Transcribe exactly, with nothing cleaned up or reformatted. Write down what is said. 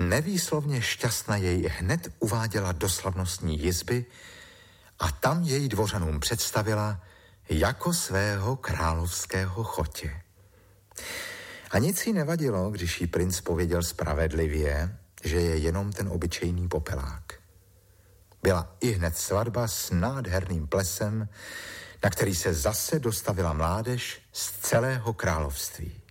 nevýslovně šťastna jej hned uváděla do slavnostní jizby a tam jej dvořanům představila jako svého královského chotě. A nic jí nevadilo, když jí princ pověděl spravedlivě, že je jenom ten obyčejný popelák. Byla i hned svatba s nádherným plesem, na který se zase dostavila mládež z celého království.